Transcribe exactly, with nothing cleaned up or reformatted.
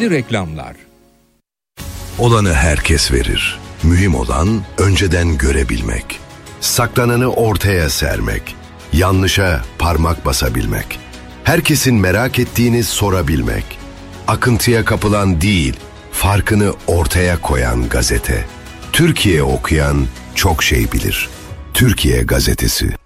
Önemli reklamlar. Olanı herkes verir. Mühim olan önceden görebilmek. Saklananı ortaya sermek. Yanlışa parmak basabilmek. Herkesin merak ettiğini sorabilmek. Akıntıya kapılan değil, farkını ortaya koyan gazete. Türkiye okuyan çok şey bilir. Türkiye Gazetesi.